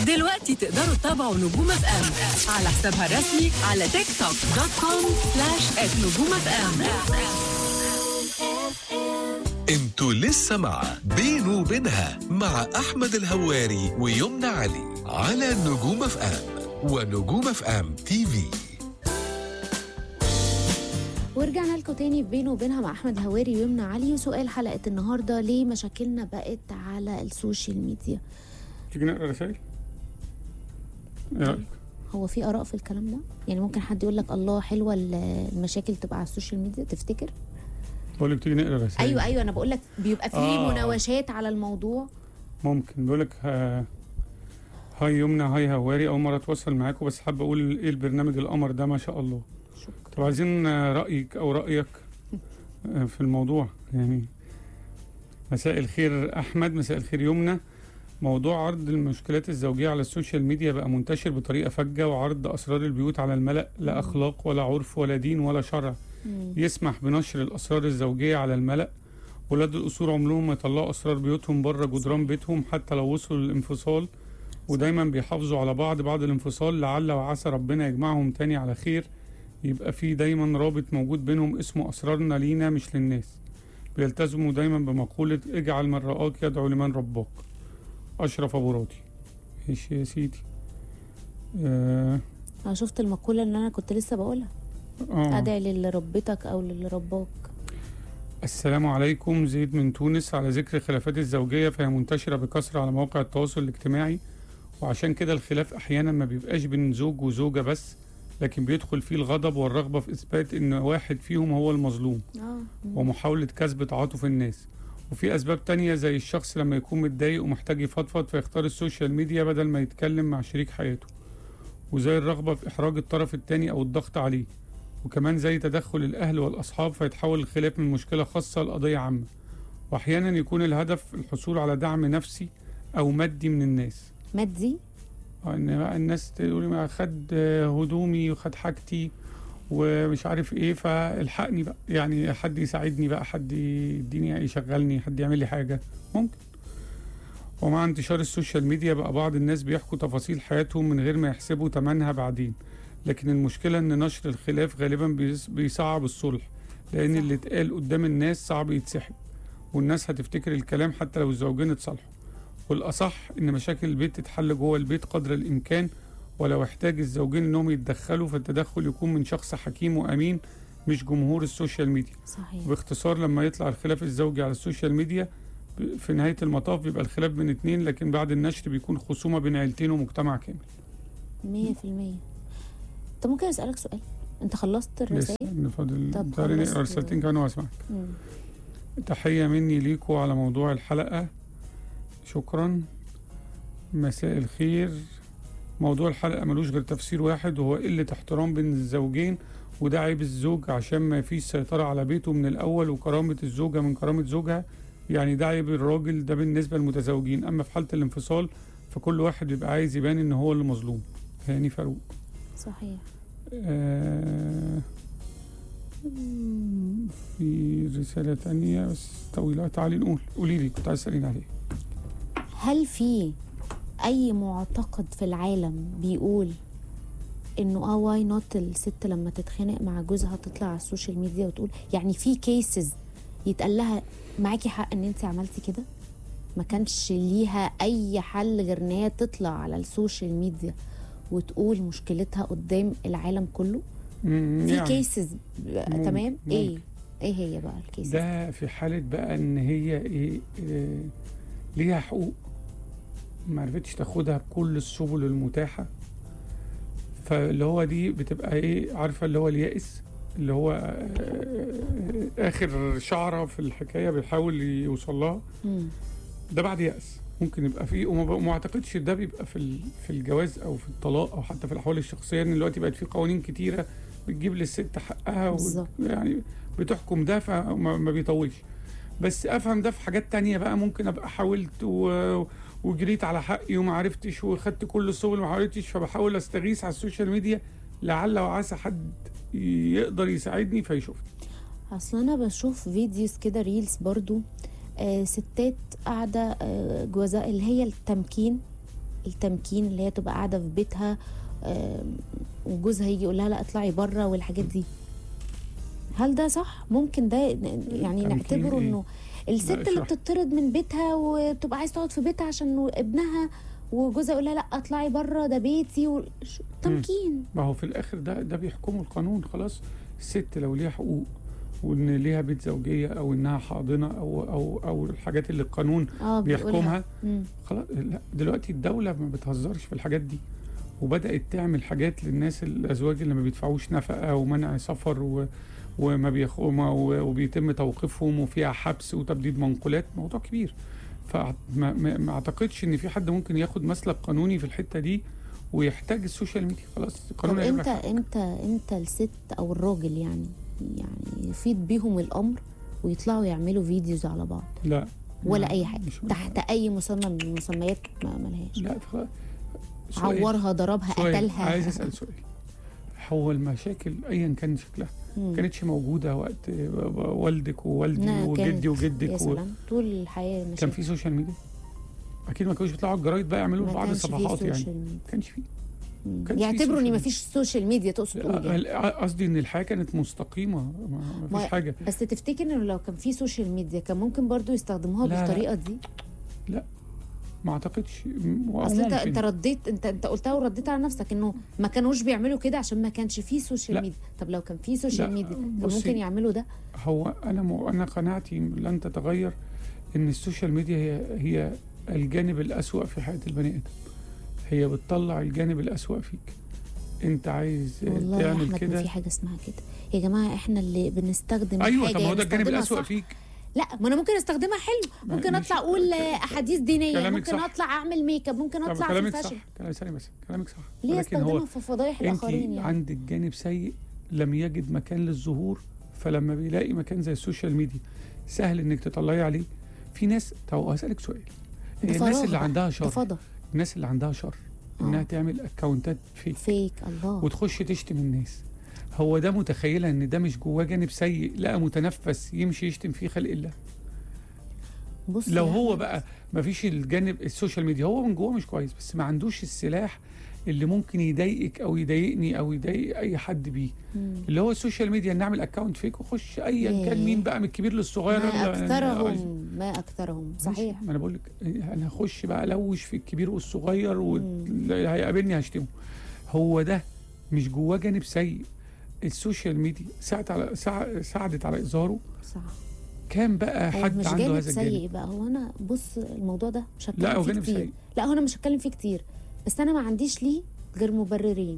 دلوقتي تقدروا تتابعوا نجوم اف ام على حسابها الرسمي على تيك توك .com/@نجوم اف ام. انتوا لسه مع بينه وبينها مع احمد الهواري ويمنى علي على نجوم اف ام ونجوم اف ام تي في. ورجعنا لكم تاني في بينه وبينها مع احمد الهواري ويمنى علي. وسؤال حلقه النهارده: ليه مشاكلنا بقت على السوشيال ميديا؟ تيجي نقرا رسائل؟ ايه رايك؟ هو في اراء في الكلام ده؟ يعني ممكن حد يقول لك الله حلوه المشاكل تبقى على السوشيال ميديا، تفتكر؟ بقول لك تيجي نقرا رسائل. ايوه انا بقول لك بيبقى في مناوشات على الموضوع. ممكن بقول لك هاي يمنى، هاي هواري، اول مره اتواصل معاكم بس حابه اقول ايه البرنامج القمر ده ما شاء الله. شكرا. طب عايزين رايك او رايك في الموضوع يعني. مساء الخير احمد، مساء الخير يمنى. موضوع عرض المشكلات الزوجيه على السوشيال ميديا بقى منتشر بطريقه فجه، وعرض اسرار البيوت على الملأ لا اخلاق ولا عرف ولا دين ولا شرع يسمح بنشر الاسرار الزوجيه على الملأ. ولاد الأصول عمرهم ما يطلعوا أسرار بيوتهم بره جدران بيتهم حتى لو وصلوا للانفصال، ودايما بيحافظوا على بعض الانفصال، لعل وعسى ربنا يجمعهم تاني على خير. يبقى في دايما رابط موجود بينهم اسمه أسرارنا لينا مش للناس. بيلتزموا دايما بمقولة اجعل من رآك يدعو لمن رباك. أشرف أبو راضي. ايش يا سيدي؟ أنا شفت المقولة اللي أنا كنت لسه بقولها. أدعي للي ربتك أو للي رباك. السلام عليكم، زيد من تونس. على ذكر الخلافات الزوجية فهي منتشرة بكثرة على مواقع التواصل الاجتماعي، وعشان كده الخلاف أحيانا ما بيبقاش بين زوج وزوجة بس، لكن بيدخل فيه الغضب والرغبة في إثبات إن واحد فيهم هو المظلوم ومحاولة كسب تعاطف الناس. وفي أسباب تانية زي الشخص لما يكون متضايق ومحتاج يفضفض فيختار السوشيال ميديا بدل ما يتكلم مع شريك حياته، وزي الرغبة في إحراج الطرف التاني أو الضغط عليه، وكمان زي تدخل الأهل والأصحاب فيتحول الخلاف من مشكلة خاصة لقضية عامة. وأحيانا يكون الهدف الحصول على دعم نفسي أو مادي من الناس. مادي؟ إن الناس تقول ما خد هدومي وخد حاجتي ومش عارف إيه، فالحقني بقى، يعني حد يساعدني بقى، حد يديني يشغلني، حد يعمل لي حاجة ممكن. ومع انتشار السوشيال ميديا بقى بعض الناس بيحكوا تفاصيل حياتهم من غير ما يحسبوا تمنها بعدين، لكن المشكلة ان نشر الخلاف غالبا بيصعب الصلح، لان اللي اتقال قدام الناس صعب يتسحب، والناس هتفتكر الكلام حتى لو الزوجين اتصالحوا. والاصح ان مشاكل البيت تتحل جوه البيت قدر الامكان، ولو احتاج الزوجين انهم يتدخلوا فالتدخل يكون من شخص حكيم وامين مش جمهور السوشيال ميديا. صحيح. باختصار لما يطلع الخلاف الزوجي على السوشيال ميديا في نهاية المطاف بيبقى الخلاف بين اتنين، لكن بعد النشر بيكون خصومة بين عيلتين ومجتمع كامل. 100%. طب ممكن أسألك سؤال؟ أنت خلصت الرسائل؟ لسه فاضل. طب تعالي نقرا رسالتين كمان واسمعك. تحية مني ليكوا على موضوع الحلقة. شكرا. مساء الخير. موضوع الحلقة ملوش غير تفسير واحد، وهو قلة احترام بين الزوجين، وده عيب الزوج عشان ما فيش سيطرة على بيته من الأول، وكرامة الزوجة من كرامة زوجها، يعني ده عيب الراجل ده بالنسبة للمتزوجين. أما في حالة الانفصال فكل واحد بيبقى عايز يبان إن هو اللي مظلوم. هاني فاروق. صحيح. في رسالة تانية بس طويلة، تعالي قولي لي كنت عايز تسأليني عليه. هل في أي معتقد في العالم بيقول إنه واي نوت الست لما تتخانق مع جوزها تطلع على السوشيال ميديا وتقول، يعني في كيسز يتقال لها معاكي حق ان انت عملتي كده؟ ما كانش ليها اي حل غير ان هي تطلع على السوشيال ميديا وتقول مشكلتها قدام العالم كله؟ في يعني كيسز تمام. ايه هي بقى الكيسز ده؟ في حالة بقى ان هي ليها حقوق ما عرفتش تاخدها بكل السبل المتاحة، فاللي هو دي بتبقى عارفة اللي هو اليائس، اللي هو آخر شعرة في الحكاية بيحاول يوصل لها. ده بعد يأس ممكن يبقى فيه، وما اعتقدش ده بيبقى في الجواز أو في الطلاق أو حتى في الأحوال الشخصية، إن دلوقتي بقت في قوانين كتيرة بتجيب للست حقها يعني بتحكم ده، فما بيطولش. بس أفهم ده في حاجات تانية بقى، ممكن أبقى حاولت وجريت على حقي وما عرفتش، وخدت كل السبل وما حاولتش، فبحاول أستغيث على السوشيال ميديا لعل وعسى حد يقدر يساعدني فيشوفني. اصل انا بشوف فيديوز كده ريلز برضو، ستات قاعده جوازها اللي هي التمكين، التمكين، اللي هي تبقى قاعده في بيتها وجوزها يجي يقول لها لا اطلعي بره والحاجات دي. هل ده صح؟ ممكن ده يعني نعتبره انه الست اللي بتطرد من بيتها وتبقى عايز تقعد في بيتها عشان ابنها، وجوزها يقول لها لا اطلعي بره ده بيتي تمكين. ما هو في الاخر ده بيحكمه القانون خلاص. الست لو ليها حقوق وان ليها بيت زوجيه او انها حاضنه او الحاجات اللي القانون بيحكمها خلاص. لا دلوقتي الدوله ما بتهزرش في الحاجات دي، وبدات تعمل حاجات للناس الازواج اللي ما بيدفعوش نفقه ومنع سفر وبيتم توقيفهم وفيها حبس وتبديد منقولات. موضوع كبير. فما اعتقدش ان في حد ممكن ياخد مسلك قانوني في الحته دي ويحتاج السوشيال ميديا. خلاص القانون. طب امتى الست او الراجل يعني يفيد بيهم الامر ويطلعوا يعملوا فيديوز على بعض؟ لا ولا اي حاجه تحت اي مسمى من المسميات ما لهاش. لا عورها، ضربها، قتلها. عايز اسال سؤال. هو المشاكل ايا كان شكلها كانتش موجوده وقت والدك ووالدي وجدي وجدك يا سلام طول الحياه مشاكل. كان في سوشيال ميديا؟ اكيد ما كانوش بيطلعوا الجرايد بقى يعملوا بعض الصفحات يعني. ما كانش فيه. يعتبروا ان ما فيش سوشيال ميديا تقصد تقول يعني. قصدي ان الحياه كانت مستقيمه ما فيش حاجه. بس تفتكر انه لو كان في سوشيال ميديا كان ممكن برضو يستخدموها بالطريقه دي؟ لا ما اعتقدش. اصل انت رديت، انت قلتها ورديت على نفسك انه ما كانوش بيعملوا كده عشان ما كانش فيه سوشيال ميديا. طب لو كان فيه سوشيال ميديا كان ممكن يعملوا ده. هو انا قناعتي لن تتغير ان السوشيال ميديا هي الجانب الأسوأ في حياه البني ادم. هي بتطلع الجانب الأسوأ فيك. انت عايز تعمل كده. والله في حاجه اسمها كده يا جماعه، احنا اللي بنستخدم ايوه حاجه. طب هو ده الجانب الأسوأ فيك. لا ما انا ممكن استخدمها حلو، ممكن اطلع اقول احاديث دينيه، ممكن صح. اطلع اعمل ميك اب، ممكن اطلع في الفاشن. كلامك صح. ليه استخدمها في فضايح الاخرين يعني؟ عندك جانب سيء لم يجد مكان للظهور، فلما بيلاقي مكان زي السوشيال ميديا سهل انك تطلعي عليه. في ناس، طب هسألك سؤال. الناس اللي عندها شر، الناس اللي عندها شر انها تعمل اكونتات فيك الله وتخش تشتم الناس. هو ده متخيله ان ده مش جواه جانب سيء لقى متنفس يمشي يشتم فيه خلق الله؟ بص لو هو بقى ما فيش الجانب السوشيال ميديا، هو من جواه مش كويس بس ما عندوش السلاح اللي ممكن يضايقك او يضايقني او يضايق اي حد بيه، اللي هو السوشيال ميديا. نعمل اكونت فيك وخش ايا كان مين بقى من الكبير للصغير. ما اكثرهم صحيح. ما انا بقول لك انا هخش بقى الوش في الكبير والصغير واللي هيقابلني هشتمه. هو ده مش جواه جانب سيء. السوشيال ميديا ساعدت على اظهاره. صح. كان بقى حد عنده هذا الجانب سيء بقى. هو انا بص الموضوع ده مش هتكلم لا فيه كتير. لا هو انا مش هتكلم فيه كتير، بس انا ما عنديش ليه غير مبررين.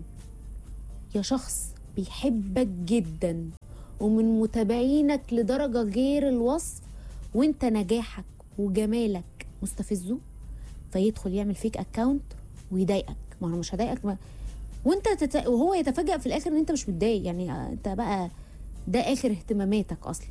يا شخص بيحبك جدا ومن متابعينك لدرجه غير الوصف، وانت نجاحك وجمالك مستفزه، فيدخل يعمل فيك اكاونت ويضايقك. ما انا مش هضايقك وانت وهو يتفاجأ في الاخر ان انت مش متضايق يعني. انت بقى ده اخر اهتماماتك اصلا.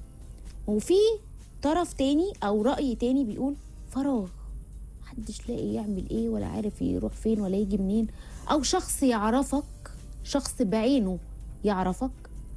وفي طرف تاني او رأي تاني بيقول فراغ، محدش لاقي يعمل ايه ولا عارف يروح فين ولا يجي منين، او شخص يعرفك، شخص بعينه يعرفك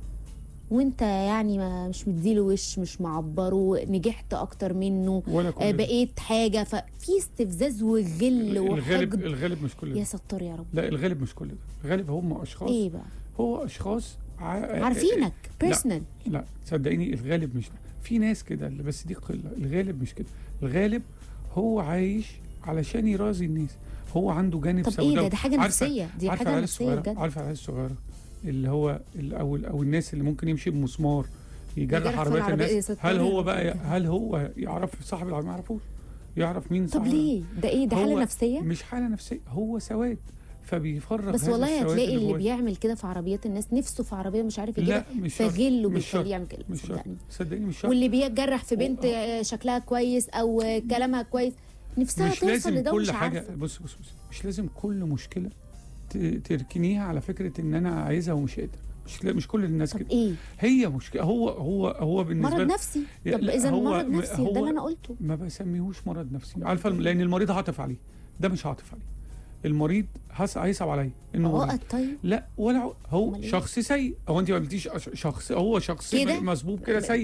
وانت يعني ما مش مديله وش، مش معبره، نجحت اكتر منه، بقيت حاجه. ففي استفزاز وغل وحقد. الغالب مش كل ده. يا ستار يا رب. لا الغالب مش كل ده. الغالب هم اشخاص. ايه بقى؟ هو اشخاص عارفينك بيرسونال. لا صدقيني الغالب مش ده. في ناس كده بس دي قله. الغالب مش كده. الغالب هو عايش علشان يراضي الناس. هو عنده جانب سوداوي. طب ايه ده حاجه نفسيه. دي حاجه نفسيه بجد. عارفه العيال الصغيره اللي هو او الناس اللي ممكن يمشي بمسمار يجرح عربيات الناس. هل هو يعرف صاحب العربيه؟ ما يعرفوش. يعرف مين صاحب. طب ليه ده؟ ايه ده؟ حاله نفسيه؟ مش حاله نفسيه، هو سواد فبيفرغ. بس والله هتلاقي اللي بيعمل كده في عربيات الناس نفسه في عربيه مش عارف يجيبها، فغل وبيخليه يعمل كده. صدقني مش شرط. واللي بيجرح في بنت شكلها كويس او كلامها كويس نفسها توصل لده ومش عارفه. بص مش لازم كل مشكله تركنيها على فكره ان انا عايزها ومش قادر. مش كل الناس كده. ايه هي مشكله. هو بالنسبه مرض نفسي. طب اذا مرض نفسي ده اللي انا قلته ما بسميهوش مرض نفسي. عارفه لان المريض هعطف عليه، ده مش هعطف عليه. المريض هيصعب عليا انه عقد. طيب لا ولا هو شخص سيء. هو انت ما قلتيش شخص، هو شخص مسبوب كده سيء.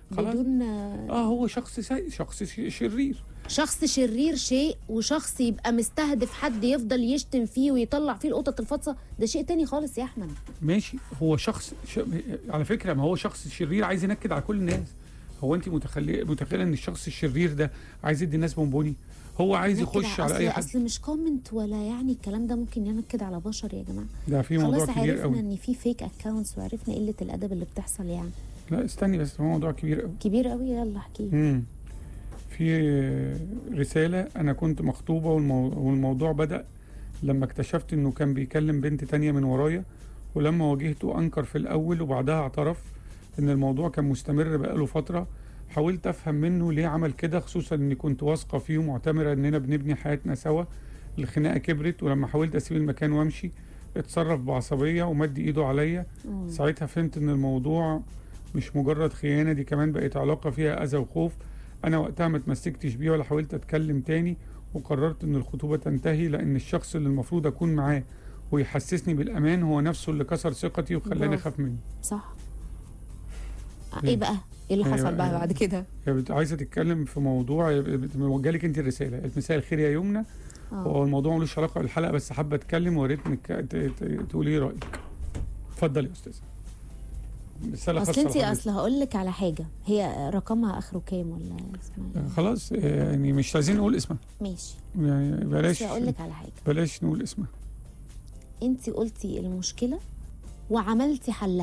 خلاص. بدون هو شخص سيء، شخص شرير. شخص شرير شيء، وشخص يبقى مستهدف حد يفضل يشتم فيه ويطلع فيه القطط الفاطسه، ده شيء تاني خالص يا احمد. ماشي، هو شخص على فكره، ما هو شخص شرير عايز ينكد على كل الناس. هو انت متخيله ان الشخص الشرير ده عايز يدي الناس بونبوني؟ هو عايز يخش على اي حد. اصل مش كومنت ولا يعني الكلام ده ممكن ينكد على بشر يا جماعه. ده في موضوع خلاص كبير قوي. عرفنا ان في فيك اكونتس، وعرفنا قله الادب اللي بتحصل يعني. لا استني بس، هو موضوع كبير قوي. كبير قوي، يلا احكي. في رساله: انا كنت مخطوبه والموضوع بدأ لما اكتشفت انه كان بيكلم بنت تانية من ورايا، ولما واجهته انكر في الاول وبعدها اعترف ان الموضوع كان مستمر بقاله فتره. حاولت افهم منه ليه عمل كده، خصوصا اني كنت واثقه فيه ومعتبره اننا بنبني حياتنا سوا. الخناقه كبرت، ولما حاولت اسيب المكان وامشي اتصرف بعصبيه ومد ايده عليا. ساعتها فهمت ان الموضوع مش مجرد خيانه، دي كمان بقت علاقه فيها اذى وخوف. انا وقتها ما اتمسكتش بيه ولا حاولت اتكلم تاني، وقررت ان الخطوبه تنتهي، لان الشخص اللي المفروض اكون معاه ويحسسني بالامان هو نفسه اللي كسر ثقتي وخلاني اخاف منه. صح. ايه بقى؟ ايه اللي حصل بقى بعد كده؟ عايزه تتكلم في موضوع، موجه لك انت الرساله. مساء الخير يا يمنى. هو الموضوع ملوش علاقه بالحلقه، بس حابه اتكلم وريت انك تقولي رايك. اتفضل يا استاذه. رساله خاصه. اصل هقول لك على حاجه، هي رقمها اخره كام ولا اسمها؟ خلاص يعني مش عايزين نقول اسمها. ماشي يعني بلاش. هقول لك على حاجه، بلاش نقول اسمها. انت قلتي المشكله وعملتي حلها،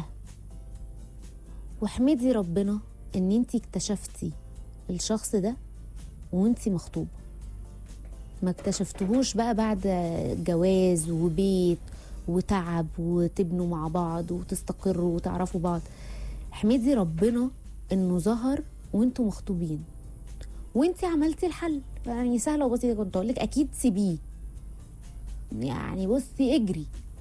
واحمدي ربنا ان انت اكتشفتي الشخص ده وانت مخطوبه، ما اكتشفتهوش بقى بعد جواز وبيت وتعب وتبنوا مع بعض وتستقروا وتعرفوا بعض. احمدي ربنا انه ظهر وانتوا مخطوبين وانت عملتي الحل. يعني سهله وبسيطه. كنت اقول لك اكيد سيبيه، يعني بصي اجري،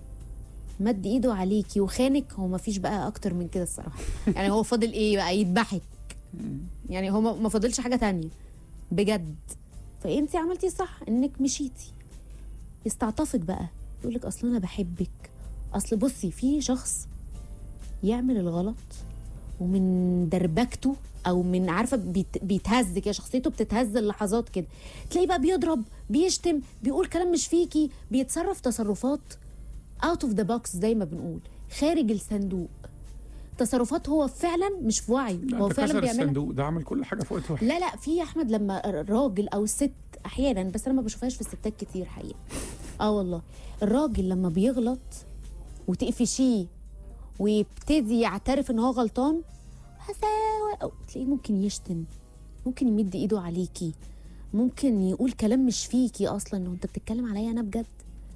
مد ايده عليكي وخانك، هو ما فيش بقى اكتر من كده الصراحه. يعني هو فاضل ايه بقى؟ يذبحك. يعني هو ما فاضلش حاجه تانية بجد. فانت عملتي صح انك مشيتي. يستعطفك بقى، يقولك اصل انا بحبك. اصل بصي، في شخص يعمل الغلط ومن دربكته او من عارفه بيتهز كده، شخصيته بتتهز اللحظات كده، تلاقيه بقى بيضرب، بيشتم، بيقول كلام مش فيكي، بيتصرف تصرفات out of the box زي ما بنقول، خارج الصندوق. تصرفات هو فعلا مش في وعيه، هو فعلا بيعمل الصندوق ده، عمل كل حاجه في وقت واحد. لا في احمد، لما الراجل او الست احيانا، بس انا ما بشوفهاش في الستات كتير حقيقه. والله الراجل لما بيغلط وتقفشيه ويبتدي يعترف ان هو غلطان، تلاقيه ممكن يشتم، ممكن يمد ايده عليكي، ممكن يقول كلام مش فيكي اصلا. لو انت بتتكلم عليا انا بجد،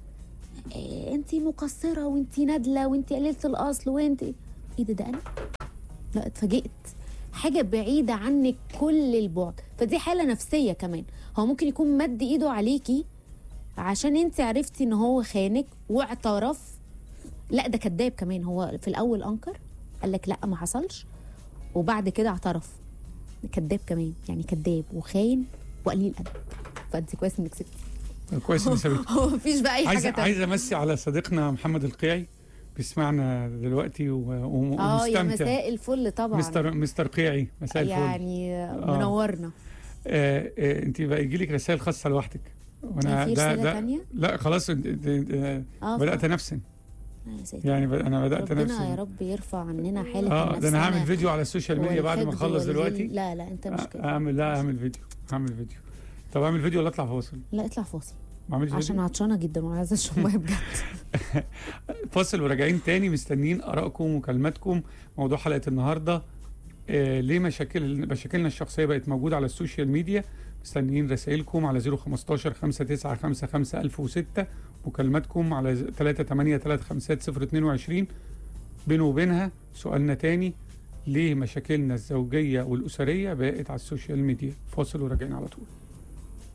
انتي مقصره وانتي نادله وانتي قليله الاصل وانتي ايه ده انا؟ لا اتفاجئت، حاجه بعيده عنك كل البعد. فدي حاله نفسيه كمان. هو ممكن يكون مد ايده عليكي عشان انت عرفتي ان هو خانك واعترف. لا ده كذاب كمان. هو في الاول انكر، قال لك لا ما حصلش، وبعد كده اعترف. كذاب كمان، يعني كذاب وخاين وقليل ادب. فانت كويس انك سبتي. كويس انك سبتي. هو مفيش بقى اي حاجه تانية. عايز امسي على صديقنا محمد القيعي، بيسمعنا دلوقتي ومستمتع. يا مساء الفل طبعا. مستر قيعي، مساء الفل. يعني منورنا. انت بقى يجي لك رسائل خاصه لوحدك. وانا في رساله ثانيه؟ لا خلاص، بدات نفسي. يعني انا بدات نفسي. ربنا يا رب يرفع عننا حاله النفس. ده انا هعمل فيديو على السوشيال ميديا بعد ما اخلص دلوقتي. لا انت مش كده. هعمل فيديو. طب اعمل فيديو ولا اطلع فاصل؟ لا اطلع فاصل، عشان عطشانه جدا وعايزه اشرب ميه بجد. فاصل وراجعين تاني، مستنيين ارائكم ومكالماتكم. موضوع حلقه النهارده ليه مشاكلنا الشخصيه بقت موجوده على السوشيال ميديا. مستنيين رسائلكم على 015 5955 1006، مكالماتكم على 3835022. بينه وبينها سؤالنا تاني: ليه مشاكلنا الزوجيه والاسريه بقت على السوشيال ميديا؟ فاصل وراجعين على طول.